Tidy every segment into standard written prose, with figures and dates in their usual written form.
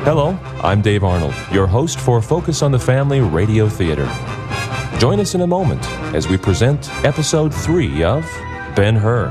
Hello, I'm Dave Arnold, your host for Focus on the Family Radio Theater. Join us in a moment as we present Episode 3 of Ben-Hur.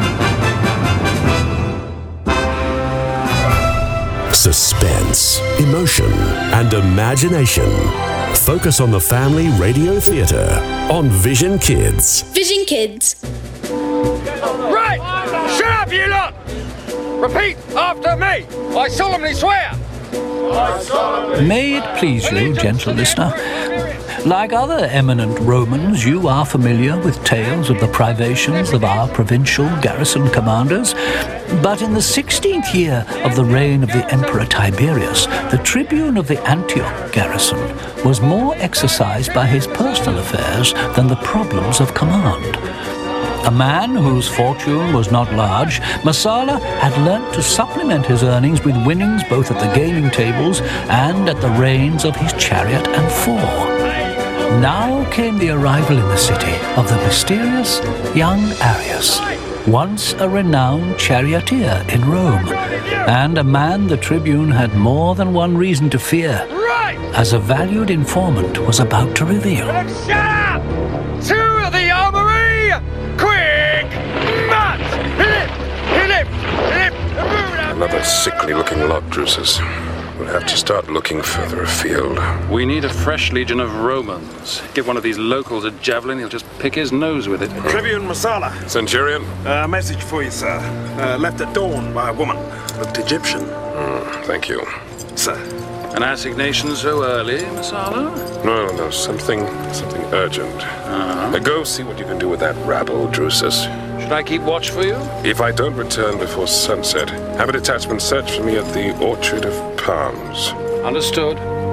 Suspense, emotion, and imagination. Focus on the Family Radio Theater on Vision Kids. Vision Kids. Right! Shut up, you lot! Repeat after me! I solemnly swear! May it please you, gentle listener, like other eminent Romans, you are familiar with tales of the privations of our provincial garrison commanders. But in the 16th year of the reign of the Emperor Tiberius, the tribune of the Antioch garrison was more exercised by his personal affairs than the problems of command. A man whose fortune was not large, Messala had learnt to supplement his earnings with winnings both at the gaming tables and at the reins of his chariot and four. Now came the arrival in the city of the mysterious young Arius, once a renowned charioteer in Rome, and a man the tribune had more than one reason to fear, as a valued informant was about to reveal. Shut up! To the armory! Quick! March! Lift! Another sickly-looking lot, Drusus. We'll have to start looking further afield. We need a fresh legion of Romans. Give one of these locals a javelin, he'll just pick his nose with it. Tribune Messala. Centurion? Message for you, sir. Left at dawn by a woman. Looked Egyptian. Thank you. Sir. An assignation so early, Messala? No, something urgent. Go see what you can do with that rabble, Drusus. Should I keep watch for you? If I don't return before sunset, have a detachment search for me at the Orchard of Palms. Understood.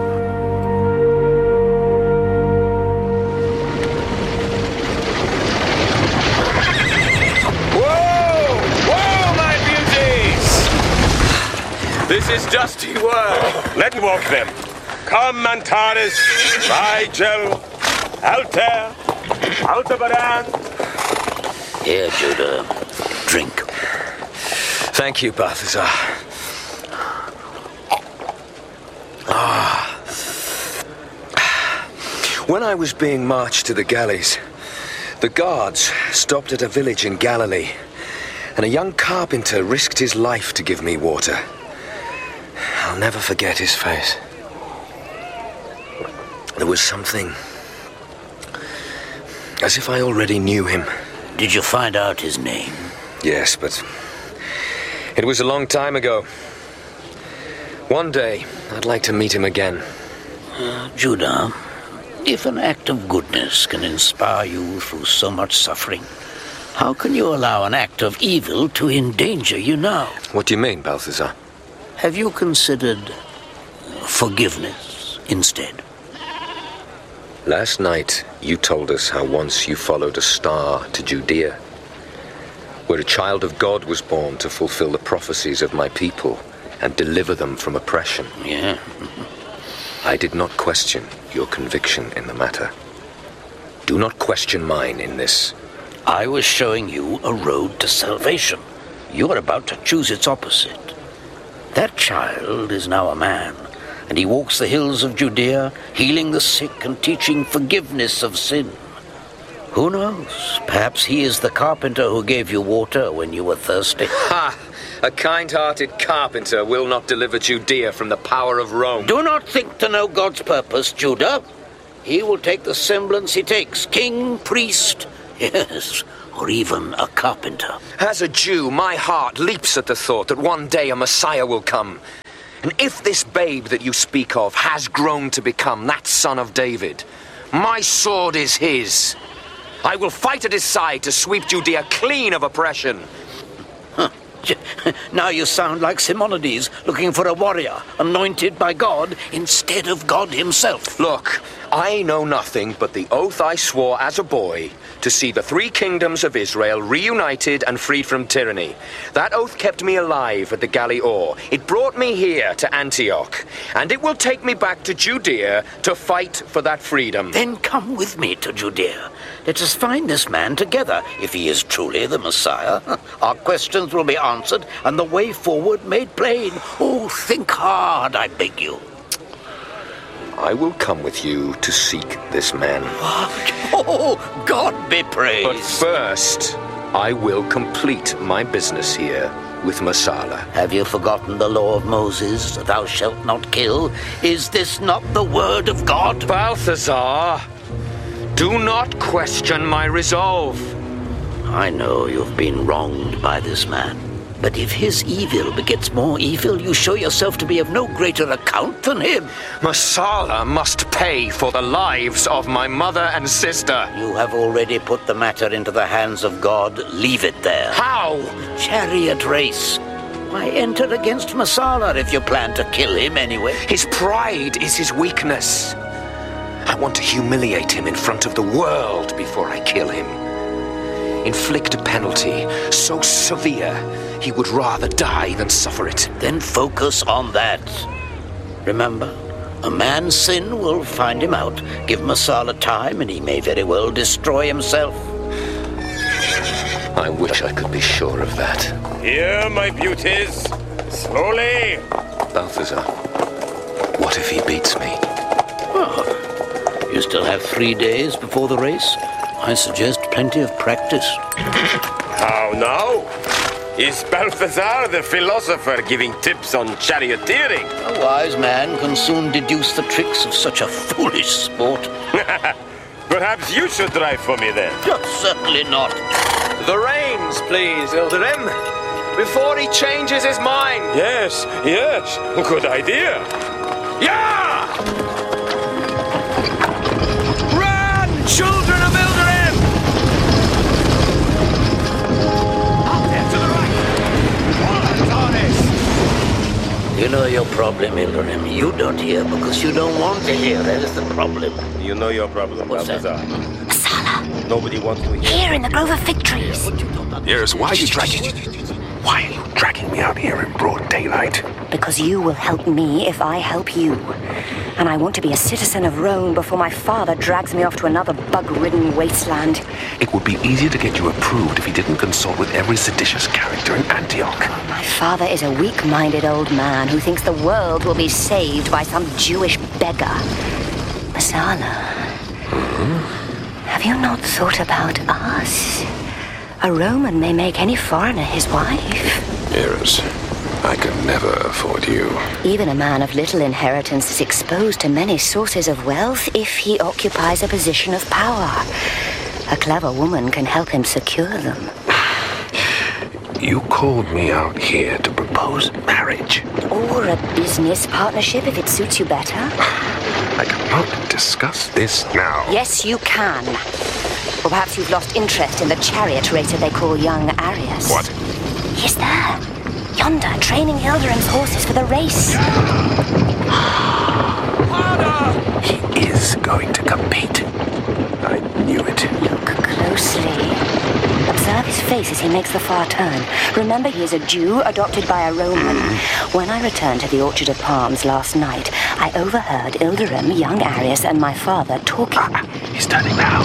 Whoa, my beauties! This is dusty work. Let me walk them. Come, Antares, Rigel, Altair, Aldebaran. Here, Judah. Drink. Thank you, Balthazar. When I was being marched to the galleys, the guards stopped at a village in Galilee, and a young carpenter risked his life to give me water. I'll never forget his face. There was something, as if I already knew him. Did you find out his name? Yes, but it was a long time ago. One day, I'd like to meet him again. Judah, if an act of goodness can inspire you through so much suffering, how can you allow an act of evil to endanger you now? What do you mean, Balthazar? Have you considered forgiveness instead? Last night, you told us how once you followed a star to Judea, where a child of God was born to fulfill the prophecies of my people and deliver them from oppression. Yeah. I did not question your conviction in the matter. Do not question mine in this. I was showing you a road to salvation. You are about to choose its opposite. That child is now a man, and he walks the hills of Judea, healing the sick and teaching forgiveness of sin. Who knows? Perhaps he is the carpenter who gave you water when you were thirsty. Ha! A kind-hearted carpenter will not deliver Judea from the power of Rome. Do not think to know God's purpose, Judah. He will take the semblance he takes, king, priest, yes, or even a carpenter. As a Jew, my heart leaps at the thought that one day a Messiah will come. And if this babe that you speak of has grown to become that son of David, my sword is his. I will fight at his side to sweep Judea clean of oppression. Now you sound like Simonides looking for a warrior anointed by God instead of God himself. Look, I know nothing but the oath I swore as a boy to see the three kingdoms of Israel reunited and freed from tyranny. That oath kept me alive at the Galley Or. It brought me here to Antioch, and it will take me back to Judea to fight for that freedom. Then come with me to Judea. Let us find this man together. If he is truly the Messiah, our questions will be answered and the way forward made plain. Oh, think hard, I beg you. I will come with you to seek this man. Oh, God be praised. But first, I will complete my business here with Messala. Have you forgotten the law of Moses? Thou shalt not kill. Is this not the word of God? Balthazar, do not question my resolve. I know you've been wronged by this man. But if his evil begets more evil, you show yourself to be of no greater account than him. Messala must pay for the lives of my mother and sister. You have already put the matter into the hands of God. Leave it there. How? Chariot race. Why enter against Messala if you plan to kill him anyway? His pride is his weakness. I want to humiliate him in front of the world before I kill him. Inflict a penalty so severe he would rather die than suffer it. Then focus on that. Remember, a man's sin will find him out. Give Messala time and he may very well destroy himself. I wish I could be sure of that. Here, my beauties. Slowly. Balthazar, what if he beats me? Oh, you still have 3 days before the race. I suggest plenty of practice. How now? Is Balthazar the philosopher giving tips on charioteering? A wise man can soon deduce the tricks of such a foolish sport. Perhaps you should drive for me then. Certainly not. The reins, please, Ilderim, before he changes his mind. Yes, good idea. Yeah! Run, children of Ilderim! Up there to the right! You know your problem, Ilderim. You don't hear because you don't want to hear. That is the problem. You know your problem, What's Balthazar. Messala, Nobody wants to hear. here in the grove of fig trees. Yes, why are you dragging me out here in broad daylight? Because you will help me if I help you. And I want to be a citizen of Rome before my father drags me off to another bug-ridden wasteland. It would be easier to get you approved if he didn't consult with every seditious character in Antioch. My father is a weak-minded old man who thinks the world will be saved by some Jewish beggar. Messala, have you not thought about us? A Roman may make any foreigner his wife. Eris, I could never afford you. Even a man of little inheritance is exposed to many sources of wealth if he occupies a position of power. A clever woman can help him secure them. You called me out here to propose marriage. Or a business partnership if it suits you better. I cannot discuss this now. Yes, you can. Or perhaps you've lost interest in the chariot racer they call young Arius. What? He's there. Yonder, training Ilderim's horses for the race. He is going to compete. I knew it. Look closely. Observe his face as he makes the far turn. Remember, he is a Jew adopted by a Roman. When I returned to the Orchard of Palms last night, I overheard Ilderim, young Arius, and my father talking. He's turning now.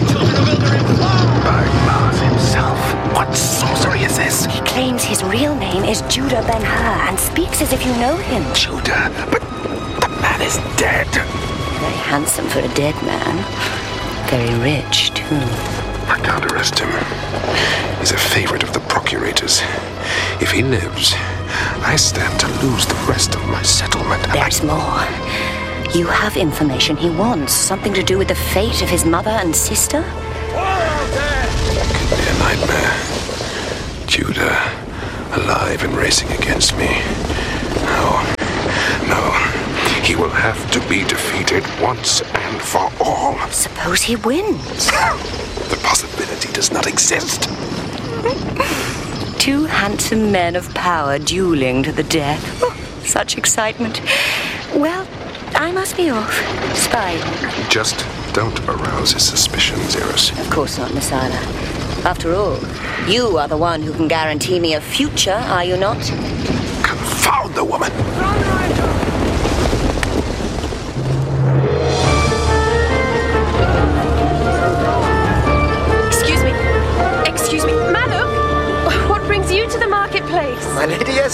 By Mars himself. What sorcery is this? He claims his real name is Judah Ben-Hur and speaks as if you know him. Judah, but the man is dead. Very handsome for a dead man. Very rich, too. I can't arrest him. He's a favorite of the procurators. If he lives, I stand to lose the rest of my settlement. There's more. You have information he wants. Something to do with the fate of his mother and sister? Could be a nightmare. Judah, alive and racing against me. No. He will have to be defeated once and for all. Suppose he wins. The possibility does not exist. Two handsome men of power dueling to the death. Oh, such excitement. Well, I must be off. Spying. Just don't arouse his suspicions, Eris. Of course not, Messala. After all, you are the one who can guarantee me a future, are you not? Confound the woman!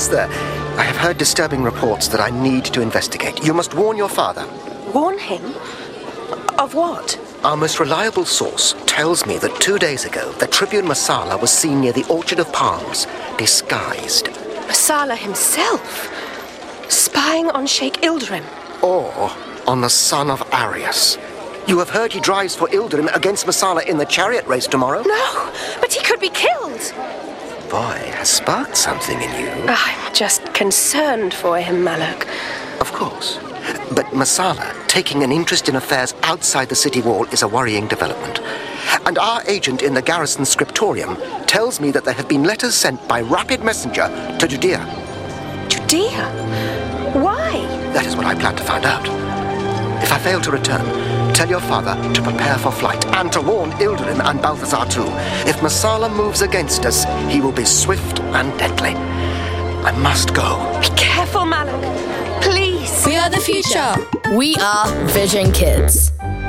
Yes, there. I have heard disturbing reports that I need to investigate. You must warn your father. Warn him? Of what? Our most reliable source tells me that 2 days ago, the Tribune Messala was seen near the Orchard of Palms, disguised. Messala himself? Spying on Sheikh Ilderim? Or on the son of Arius. You have heard he drives for Ilderim against Messala in the chariot race tomorrow? No, but he could be killed. Boy has sparked something in you. I'm just concerned for him, Malak. Of course. But Messala taking an interest in affairs outside the city wall is a worrying development. And our agent in the garrison scriptorium tells me that there have been letters sent by rapid messenger to Judea. Judea? Why? That is what I plan to find out. If I fail to return, tell your father to prepare for flight and to warn Ilderim and Balthazar too. If Messala moves against us, he will be swift and deadly. I must go. Be careful, Malak. Please. We are the future. We are Vision Kids.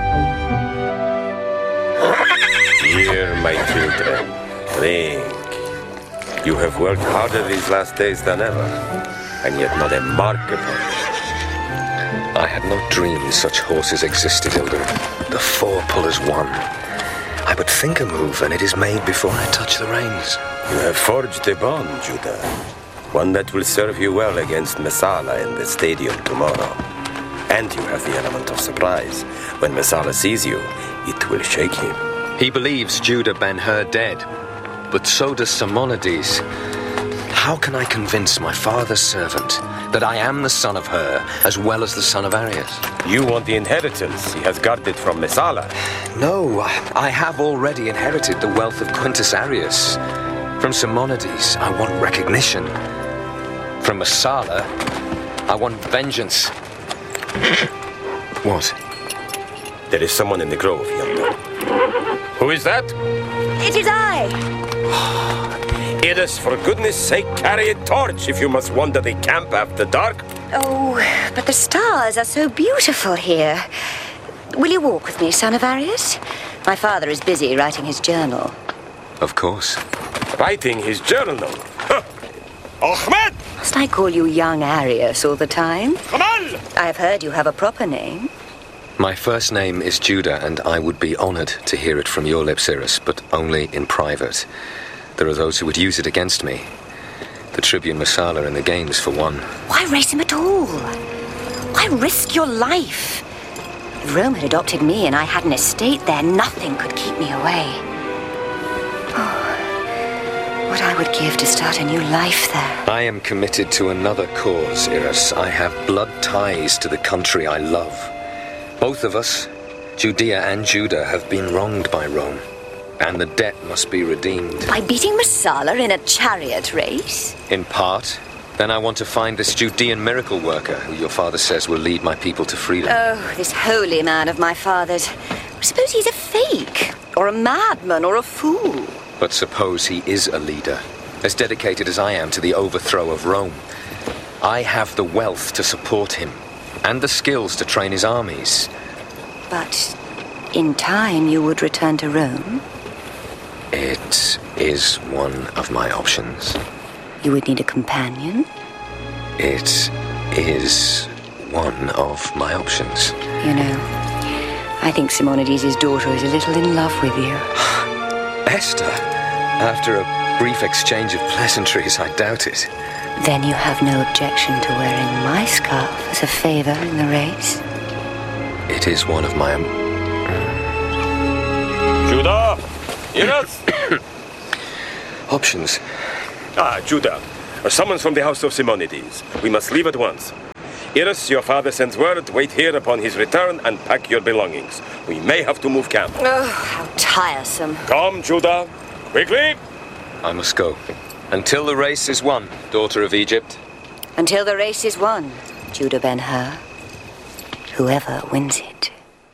Dear my children, think. You have worked harder these last days than ever, and yet not a mark upon you. I had no dream such horses existed, Ilderim. The four-pullers won. I would think a move, and it is made before I touch the reins. You have forged a bond, Judah. One that will serve you well against Messala in the stadium tomorrow. And you have the element of surprise. When Messala sees you, it will shake him. He believes Judah Ben-Hur dead, but so does Simonides. How can I convince my father's servant that I am the son of Hur as well as the son of Arius? You want the inheritance he has guarded from Messala. No, I have already inherited the wealth of Quintus Arius. From Simonides, I want recognition. From Messala, I want vengeance. What? There is someone in the grove yonder. Who is that? It is I. Iris, for goodness sake, carry a torch if you must wander the camp after dark. Oh, but the stars are so beautiful here. Will you walk with me, son of Arius? My father is busy writing his journal. Of course. Writing his journal? Huh. Ahmed! Must I call you young Arius all the time? Kamal! I have heard you have a proper name. My first name is Judah, and I would be honored to hear it from your lips, Iris, but only in private. There are those who would use it against me. The Tribune Messala in the games, for one. Why race him at all? Why risk your life? If Rome had adopted me and I had an estate there, nothing could keep me away. Oh, what I would give to start a new life there. I am committed to another cause, Iris. I have blood ties to the country I love. Both of us, Judea and Judah, have been wronged by Rome. And the debt must be redeemed. By beating Messala in a chariot race? In part. Then I want to find this Judean miracle worker who your father says will lead my people to freedom. Oh, this holy man of my father's. Suppose he's a fake, or a madman, or a fool. But suppose he is a leader, as dedicated as I am to the overthrow of Rome. I have the wealth to support him, and the skills to train his armies. But in time you would return to Rome? It is one of my options. You would need a companion? It is one of my options. You know, I think Simonides' daughter is a little in love with you. Esther? After a brief exchange of pleasantries, I doubt it. Then you have no objection to wearing my scarf as a favor in the race? It is one of my... Judah! Iris! Options. Judah. A summons from the house of Simonides. We must leave at once. Iris, your father sends word. Wait here upon his return and pack your belongings. We may have to move camp. Oh, how tiresome. Come, Judah. Quickly! I must go. Until the race is won, daughter of Egypt. Until the race is won, Judah Ben-Hur. Whoever wins it.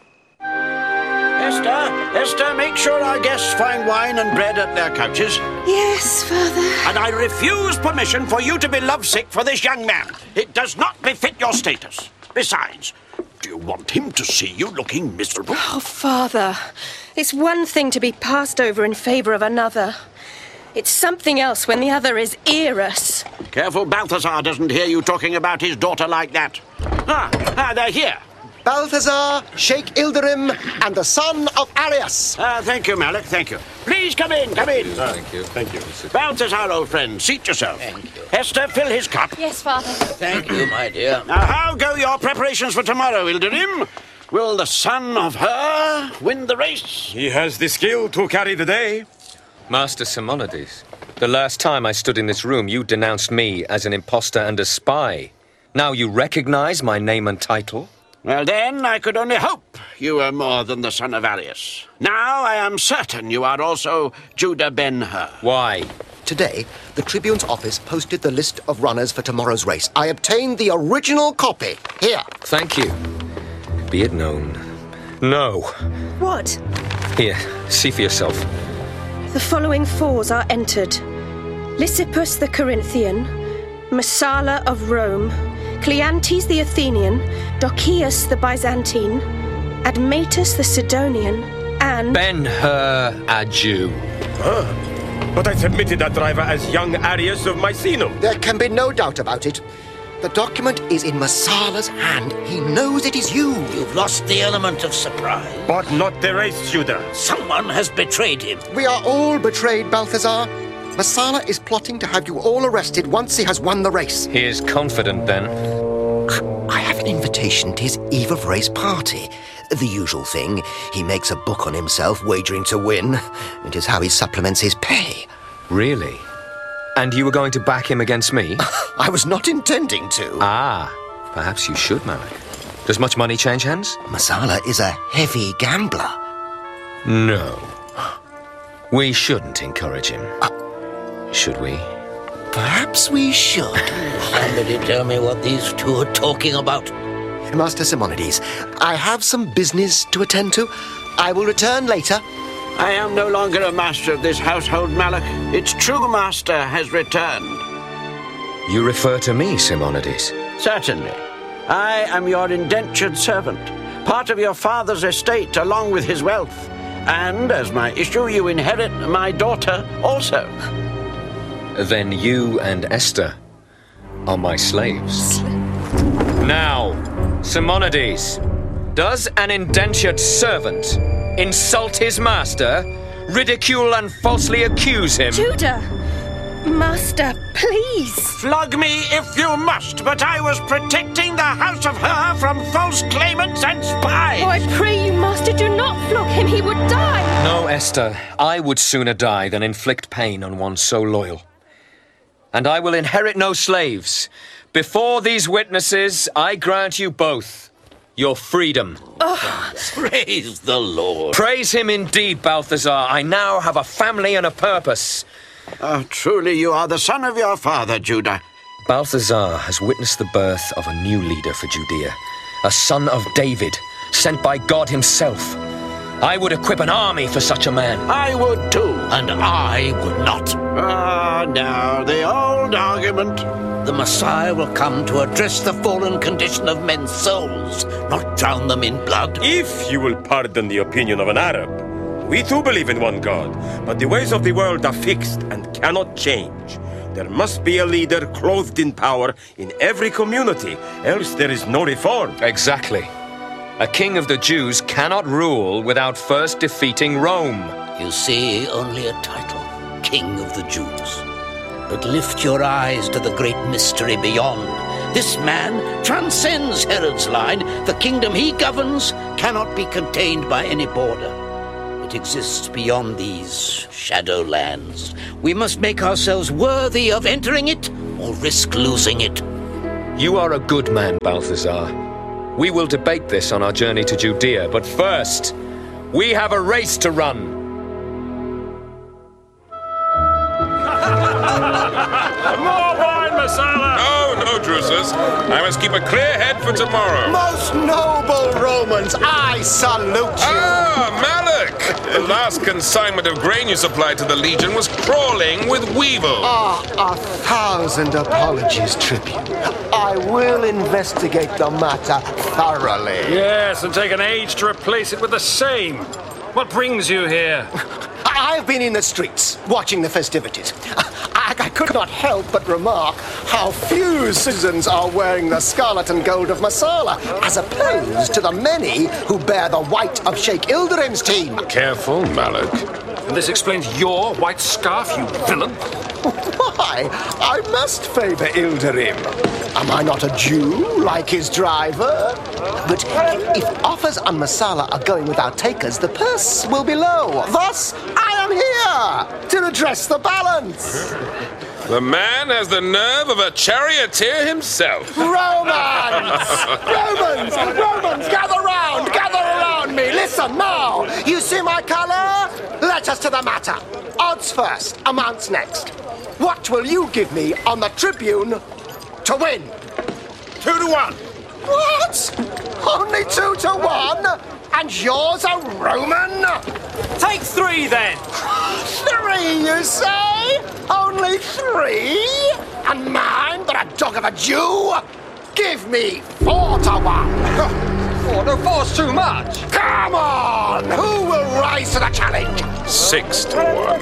Esther, make sure our guests find wine and bread at their couches. Yes, Father. And I refuse permission for you to be lovesick for this young man. It does not befit your status. Besides, do you want him to see you looking miserable? Oh, Father, it's one thing to be passed over in favor of another. It's something else when the other is Eros. Careful Balthazar doesn't hear you talking about his daughter like that. They're here. Balthazar, Sheikh Ilderim, and the son of Arius. Thank you, Malik, thank you. Please come in, come in. Thank you. Thank you. Balthazar, old friend, seat yourself. Thank you. Hester, fill his cup. Yes, Father. Thank you, my dear. Now, how go your preparations for tomorrow, Ilderim? Will the son of her win the race? He has the skill to carry the day. Master Simonides, the last time I stood in this room, you denounced me as an impostor and a spy. Now you recognize my name and title? Well, then, I could only hope you were more than the son of Arius. Now I am certain you are also Judah Ben-Hur. Why? Today, the Tribune's office posted the list of runners for tomorrow's race. I obtained the original copy. Here. Thank you. Be it known. No. What? Here, see for yourself. The following fours are entered. Lysippus the Corinthian, Messala of Rome, Cleanthes the Athenian, Docius the Byzantine, Admetus the Sidonian, and... Ben-Hur, a Jew. But I submitted that driver as young Arius of Misenum. There can be no doubt about it. The document is in Messala's hand. He knows it is you. You've lost the element of surprise. But not the race, Judah. Someone has betrayed him. We are all betrayed, Balthazar. Messala is plotting to have you all arrested once he has won the race. He is confident, then. I have an invitation to his eve of race party. The usual thing. He makes a book on himself, wagering to win. It is how he supplements his pay. Really? And you were going to back him against me? I was not intending to. Ah, perhaps you should, Malik. Does much money change hands? Messala is a heavy gambler. No. We shouldn't encourage him. Should we? Perhaps we should. Somebody tell me what these two are talking about. Master Simonides, I have some business to attend to. I will return later. I am no longer a master of this household, Malik. Its true master has returned. You refer to me, Simonides? Certainly. I am your indentured servant, part of your father's estate along with his wealth. And as my issue, you inherit my daughter also. Then you and Esther are my slaves. Now, Simonides, does an indentured servant insult his master, ridicule and falsely accuse him? Judah! Master, please! Flog me if you must, but I was protecting the house of Hur from false claimants and spies! Oh, I pray you, Master, do not flog him. He would die! No, Esther. I would sooner die than inflict pain on one so loyal. And I will inherit no slaves. Before these witnesses, I grant you both your freedom. Oh. Praise the Lord. Praise him indeed, Balthazar. I now have a family and a purpose. Truly you are the son of your father, Judah. Balthazar has witnessed the birth of a new leader for Judea, a son of David, sent by God himself. I would equip an army for such a man. I would too. And I would not. Now, the old argument. The Messiah will come to address the fallen condition of men's souls, not drown them in blood. If you will pardon the opinion of an Arab, we too believe in one God, but the ways of the world are fixed and cannot change. There must be a leader clothed in power in every community, else there is no reform. Exactly. A king of the Jews cannot rule without first defeating Rome. You see, only a title, King of the Jews. But lift your eyes to the great mystery beyond. This man transcends Herod's line. The kingdom he governs cannot be contained by any border. It exists beyond these shadowlands. We must make ourselves worthy of entering it or risk losing it. You are a good man, Balthazar. We will debate this on our journey to Judea, but first, we have a race to run. More wine, Messala! No, Drusus. I must keep a clear head for tomorrow. Most noble Romans, I salute you. Malik! The last consignment of grain you supplied to the Legion was crawling with weevil. 1,000 apologies, Tribune. I will investigate the matter thoroughly. Yes, and take an age to replace it with the same. What brings you here? I've been in the streets watching the festivities. I could not help but remark how few citizens are wearing the scarlet and gold of Marsala, as opposed to the many who bear the white of Sheikh Ilderim's team. Careful, Malak. And this explains your white scarf, you villain. Why? I must favour Ilderim. Am I not a Jew, like his driver? But if offers on Marsala are going without takers, the purse will be low. Thus, I am here to redress the balance. The man has the nerve of a charioteer himself. Romans! Romans, gather around me. Listen now. You see my colour? Let us to the matter. Odds first, amounts next. What will you give me on the Tribune to win? 2-1. What? Only 2-1? And yours a Roman? Take 3 then. 3, you say? Only 3? And mine, but a dog of a Jew? Give me 4-1. 4's too much. Come on! Who will rise to the challenge? 6-1.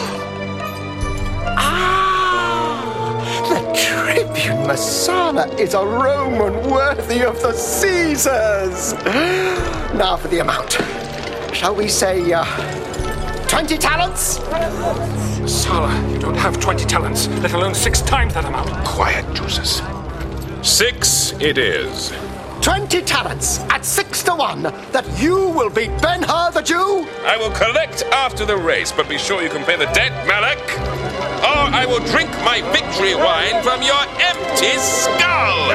The Tribune Marsala is a Roman worthy of the Caesars. Now for the amount. Shall we say 20 talents? Marsala, you don't have 20 talents, let alone 6 times that amount. Quiet, Drusus. 6 it is. 20 talents at 6-1 that you will beat Ben-Hur the Jew? I will collect after the race, but be sure you can pay the debt, Malak. Or I will drink my victory wine from your empty skull.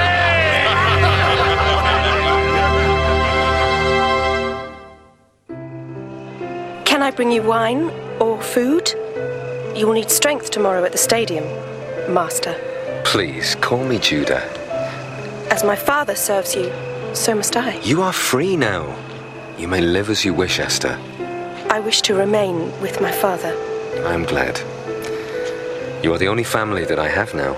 Can I bring you wine or food? You will need strength tomorrow at the stadium, Master. Please, call me Judah. As my father serves you, so must I. You are free now. You may live as you wish, Esther. I wish to remain with my father. I am glad. You are the only family that I have now.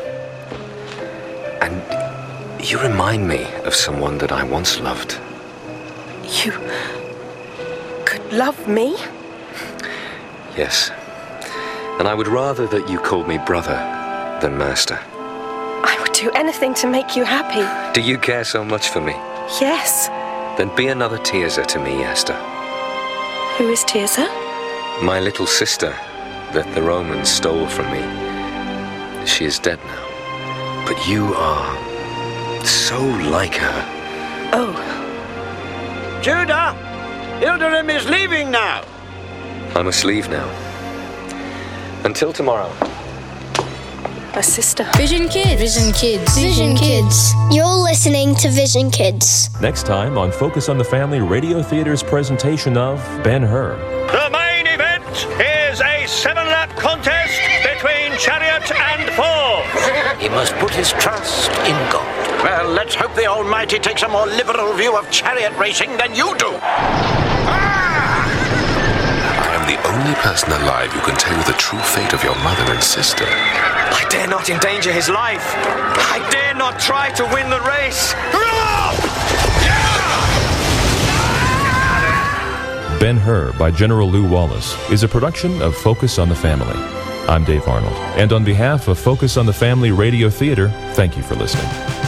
And you remind me of someone that I once loved. You could love me? Yes. And I would rather that you called me brother than master. I would do anything to make you happy. Do you care so much for me? Yes. Then be another Tirzah to me, Esther. Who is Tirzah? My little sister that the Romans stole from me. She is dead now. But you are so like her. Oh. Judah! Ilderim is leaving now. I must leave now. Until tomorrow. My sister. Vision Kids. Vision Kids. Vision Kids. You're listening to Vision Kids. Next time on Focus on the Family Radio Theater's presentation of Ben-Hur. The main event is a 7-lap contest between chariot and horse. He must put his trust in God. Well, let's hope the Almighty takes a more liberal view of chariot racing than you do. I am the only person alive who can tell you the true fate of your mother and sister. I dare not endanger his life. I dare not try to win the race. Ben-Hur by General Lew Wallace is a production of Focus on the Family. I'm Dave Arnold, and on behalf of Focus on the Family Radio Theater, thank you for listening.